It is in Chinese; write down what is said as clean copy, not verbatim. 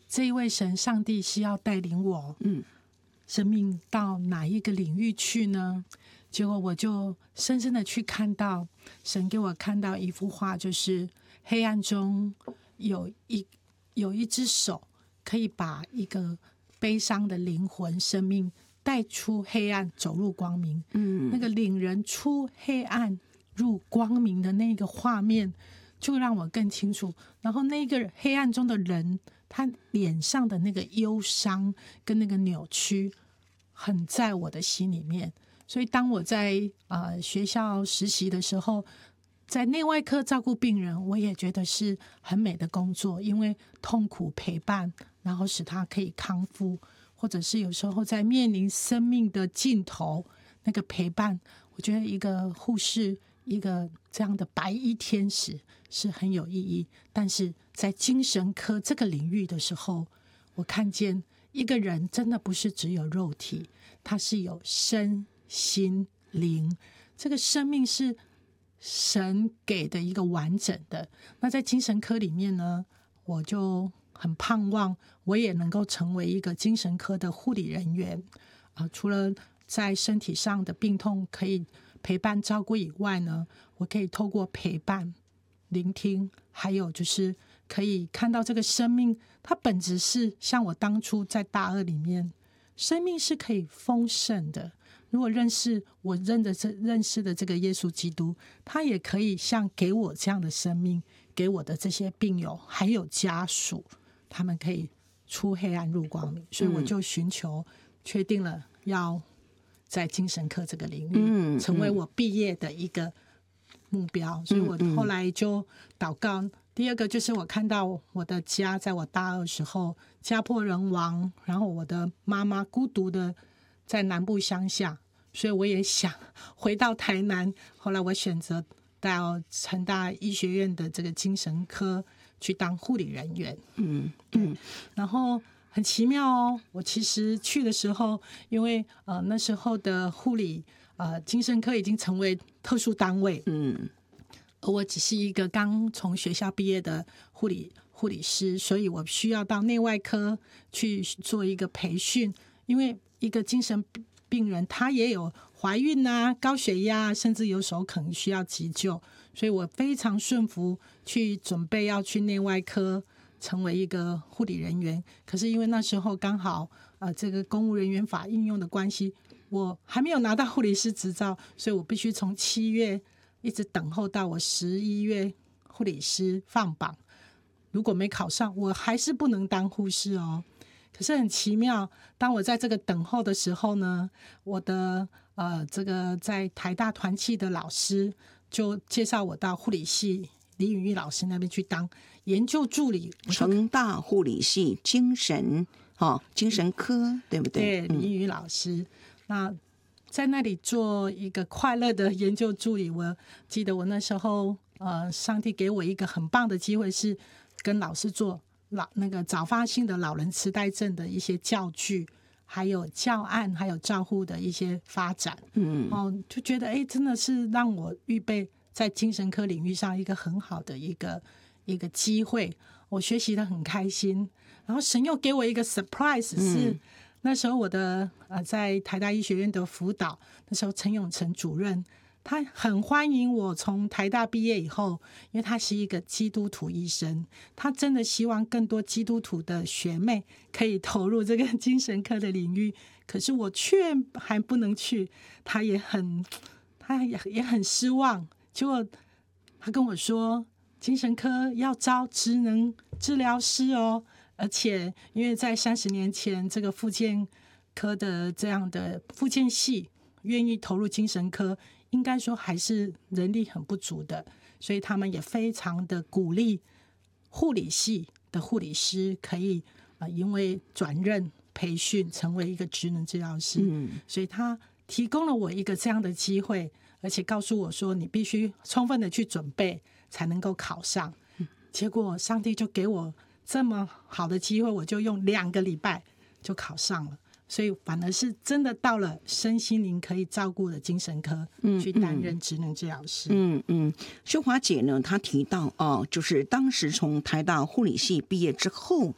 这一位神上帝是要带领我生命到哪一个领域去呢？结果我就深深的去看到神给我看到一幅画，就是黑暗中有一只手可以把一个悲伤的灵魂生命带出黑暗走入光明，那个领人出黑暗入光明的那个画面就让我更清楚。然后那个黑暗中的人，他脸上的那个忧伤跟那个扭曲很在我的心里面。所以当我在学校实习的时候，在内外科照顾病人，我也觉得是很美的工作，因为痛苦陪伴，然后使他可以康复，或者是有时候在面临生命的尽头，那个陪伴，我觉得一个护士，一个这样的白衣天使是很有意义。但是在精神科这个领域的时候，我看见一个人真的不是只有肉体，他是有身心灵，这个生命是神给的一个完整的。那在精神科里面呢，我就很盼望我也能够成为一个精神科的护理人员除了在身体上的病痛可以陪伴照顾以外呢，我可以透过陪伴聆听，还有就是可以看到这个生命它本质是像我当初在大二里面，生命是可以丰盛的。如果我认识的这个耶稣基督，他也可以像给我这样的生命，给我的这些病友还有家属，他们可以出黑暗入光明。所以我就确定了要在精神科这个领域成为我毕业的一个目标。所以我后来就祷告。第二个就是我看到我的家，在我大二时候家破人亡，然后我的妈妈孤独的在南部乡下，所以我也想回到台南。后来我选择到成大医学院的这个精神科去当护理人员。然后很奇妙哦，我其实去的时候，因为那时候的护理精神科已经成为特殊单位，而我只是一个刚从学校毕业的护理师，所以我需要到内外科去做一个培训。因为一个精神病人他也有怀孕高血压，甚至有时候可能需要急救，所以我非常顺服去准备要去内外科成为一个护理人员。可是因为那时候刚好这个公务人员法应用的关系，我还没有拿到护理师执照，所以我必须从7月一直等候到我11月护理师放榜。如果没考上，我还是不能当护士哦。可是很奇妙，当我在这个等候的时候呢，我的这个在台大团契的老师就介绍我到护理系李允玉老师那边去当研究助理。 成大护理系精神科，对不对？ 对，李允玉老师。那在那里做一个快乐的研究助理。我记得我那时候上帝给我一个很棒的机会，是跟老师做那个早发性的老人痴呆症的一些教具，还有教案，还有照护的一些发展。就觉得真的是让我预备在精神科领域上一个很好的一个机会。我学习得很开心，然后神又给我一个 surprise，是那时候我的在台大医学院的辅导，那时候陈永成主任，他很欢迎我从台大毕业以后，因为他是一个基督徒医生，他真的希望更多基督徒的学妹可以投入这个精神科的领域。可是我却还不能去，他也很失望。结果他跟我说，精神科要招职能治疗师哦，而且因为在30年前，这个复健科的这样的复健系愿意投入精神科，应该说还是人力很不足的，所以他们也非常的鼓励护理系的护理师可以因为转任培训成为一个职能治疗师。所以他提供了我一个这样的机会，而且告诉我说你必须充分的去准备才能够考上。结果上帝就给我这么好的机会，我就用2个礼拜就考上了。所以反而是真的到了身心灵可以照顾的精神科去担任职能治疗师。 秀华姐呢，她提到就是当时从台大护理系毕业之后